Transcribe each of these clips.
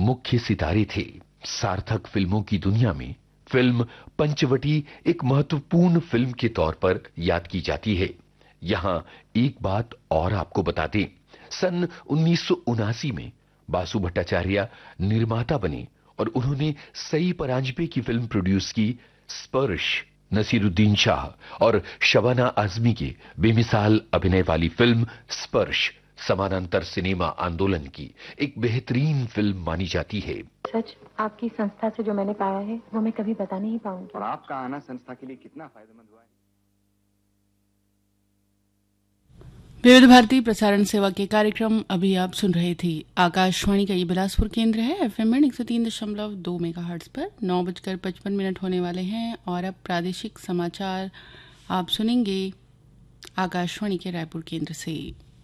मुख्य सितारे थे। सार्थक फिल्मों की दुनिया में फिल्म पंचवटी एक महत्वपूर्ण फिल्म के तौर पर याद की जाती है। यहां एक बात और आपको बता दें, सन 1979 में बासु भट्टाचार्य निर्माता बने और उन्होंने सई परांजपे की फिल्म प्रोड्यूस की, स्पर्श। नसीरुद्दीन शाह और शबाना आजमी की बेमिसाल अभिनय वाली फिल्म स्पर्श समानांतर सिनेमा आंदोलन की एक बेहतरीन फिल्म मानी जाती है। सच आपकी संस्था से जो मैंने पाया है वो मैं कभी बता नहीं पाऊंगी। और आपका आना संस्था के लिए कितना फायदेमंद हुआ है। विविध भारती प्रसारण सेवा के कार्यक्रम अभी आप सुन रहे थे। आकाशवाणी का ये बिलासपुर केंद्र है। एफएम में 103.2 मेगाहर्ट्ज पर 9:55 होने वाले हैं और अब प्रादेशिक समाचार आप सुनेंगे आकाशवाणी के रायपुर केंद्र से।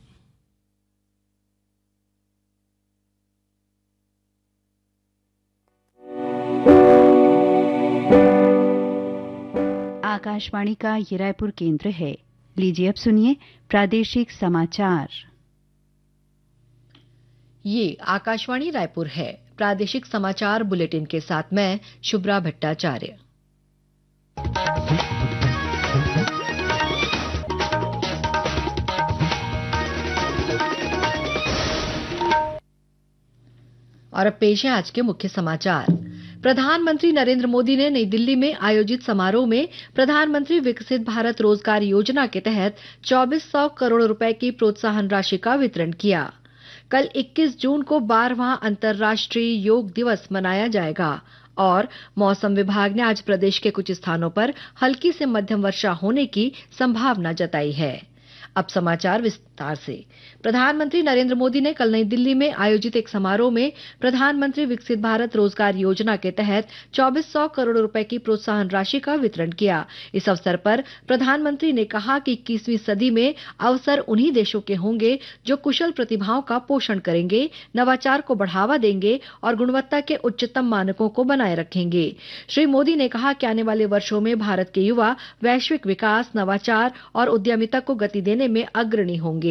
आकाशवाणी का ये रायपुर केंद्र है। लीजिए अब सुनिए प्रादेशिक समाचार। ये आकाशवाणी रायपुर है। प्रादेशिक समाचार बुलेटिन के साथ मैं शुभ्रा भट्टाचार्य। और अब पेश है आज के मुख्य समाचार। प्रधानमंत्री नरेंद्र मोदी ने नई दिल्ली में आयोजित समारोह में प्रधानमंत्री विकसित भारत रोजगार योजना के तहत 2400 करोड़ रुपए की प्रोत्साहन राशि का वितरण किया। कल 21 जून को 12वां अंतर्राष्ट्रीय योग दिवस मनाया जाएगा और मौसम विभाग ने आज प्रदेश के कुछ स्थानों पर हल्की से मध्यम वर्षा होने की संभावना जताई है। अब समाचार विस्तार से। प्रधानमंत्री नरेंद्र मोदी ने कल नई दिल्ली में आयोजित एक समारोह में प्रधानमंत्री विकसित भारत रोजगार योजना के तहत 2400 करोड़ रुपए की प्रोत्साहन राशि का वितरण किया। इस अवसर पर प्रधानमंत्री ने कहा कि 21वीं सदी में अवसर उन्हीं देशों के होंगे जो कुशल प्रतिभाओं का पोषण करेंगे, नवाचार को बढ़ावा देंगे और गुणवत्ता के उच्चतम मानकों को बनाए रखेंगे। श्री मोदी ने कहा कि आने वाले वर्षों में भारत के युवा वैश्विक विकास, नवाचार और उद्यमिता को गति देने में अग्रणी होंगे।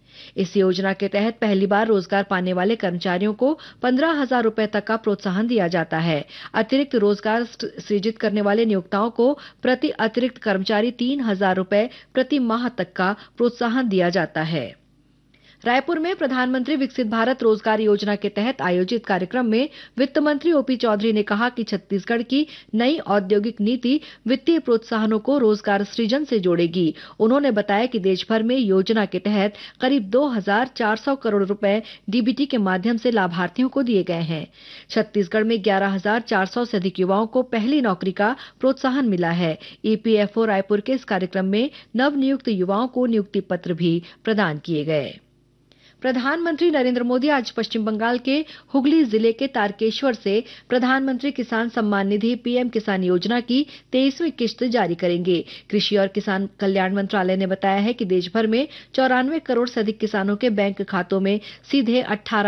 इस योजना के तहत पहली बार रोजगार पाने वाले कर्मचारियों को 15,000 रुपए तक का प्रोत्साहन दिया जाता है। अतिरिक्त रोजगार सृजित करने वाले नियोक्ताओं को प्रति अतिरिक्त कर्मचारी 3,000 रुपए प्रति माह तक का प्रोत्साहन दिया जाता है। रायपुर में प्रधानमंत्री विकसित भारत रोजगार योजना के तहत आयोजित कार्यक्रम में वित्त मंत्री ओपी चौधरी ने कहा कि छत्तीसगढ़ की नई औद्योगिक नीति वित्तीय प्रोत्साहनों को रोजगार सृजन से जोड़ेगी। उन्होंने बताया कि देश भर में योजना के तहत करीब 2,400 करोड़ रुपए डीबीटी के माध्यम से लाभार्थियों को दिए गए हैं। छत्तीसगढ़ में 11,400 से अधिक युवाओं को पहली नौकरी का प्रोत्साहन मिला है। ईपीएफओ रायपुर के इस कार्यक्रम में नवनियुक्त युवाओं को नियुक्ति पत्र भी प्रदान किए गए। प्रधानमंत्री नरेंद्र मोदी आज पश्चिम बंगाल के हुगली जिले के तारकेश्वर से प्रधानमंत्री किसान सम्मान निधि पीएम किसान योजना की 23वीं किश्त जारी करेंगे। कृषि और किसान कल्याण मंत्रालय ने बताया है कि देश भर में 94 करोड़ से अधिक किसानों के बैंक खातों में सीधे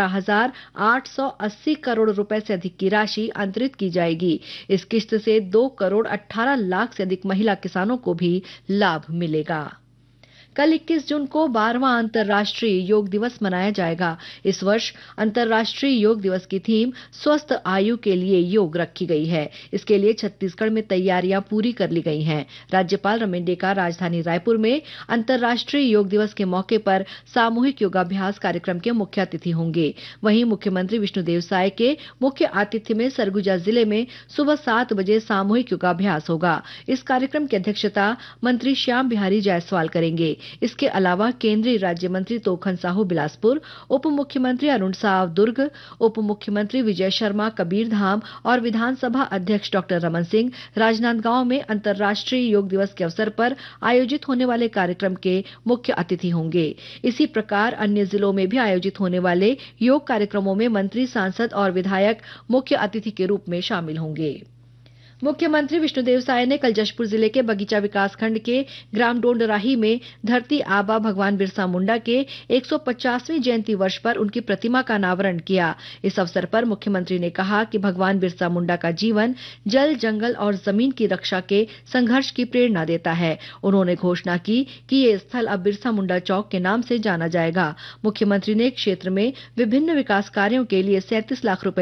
18,880 करोड़ रुपए से अधिक की राशि अंतरित की जाएगी। इस किश्त से 2 करोड़ 18 लाख से अधिक महिला किसानों को भी लाभ मिलेगा। कल 21 जून को 12वां अंतर्राष्ट्रीय योग दिवस मनाया जाएगा। इस वर्ष अंतर्राष्ट्रीय योग दिवस की थीम स्वस्थ आयु के लिए योग रखी गई है। इसके लिए छत्तीसगढ़ में तैयारियां पूरी कर ली गई हैं। राज्यपाल रमेश डेका राजधानी रायपुर में अंतर्राष्ट्रीय योग दिवस के मौके पर सामूहिक योगाभ्यास कार्यक्रम के मुख्य अतिथि होंगे। वहीं मुख्यमंत्री विष्णुदेव साय के मुख्य आतिथ्य में सरगुजा जिले में सुबह 7 बजे सामूहिक योगाभ्यास होगा। इस कार्यक्रम की अध्यक्षता मंत्री श्याम बिहारी जायसवाल करेंगे। इसके अलावा केंद्रीय राज्य मंत्री तोखन साहू बिलासपुर, उप मुख्यमंत्री अरुण साव दुर्ग, उप मुख्यमंत्री विजय शर्मा कबीरधाम और विधानसभा अध्यक्ष डॉक्टर रमन सिंह राजनांदगांव में अंतर्राष्ट्रीय योग दिवस के अवसर पर आयोजित होने वाले कार्यक्रम के मुख्य अतिथि होंगे। इसी प्रकार अन्य जिलों में भी आयोजित होने वाले योग कार्यक्रमों में मंत्री, सांसद और विधायक मुख्य अतिथि के रूप में शामिल होंगे। मुख्यमंत्री विष्णुदेव साय ने कल जशपुर जिले के बगीचा विकासखंड के ग्राम डोंडराही में धरती आबा भगवान बिरसा मुंडा के 150वीं जयंती वर्ष पर उनकी प्रतिमा का अनावरण किया। इस अवसर पर मुख्यमंत्री ने कहा कि भगवान बिरसा मुंडा का जीवन जल, जंगल और जमीन की रक्षा के संघर्ष की प्रेरणा देता है। उन्होंने घोषणा की कि ये स्थल अब बिरसा मुंडा चौक के नाम से जाना जाएगा। मुख्यमंत्री ने क्षेत्र में विभिन्न विकास कार्यों के लिए 37 लाख रुपए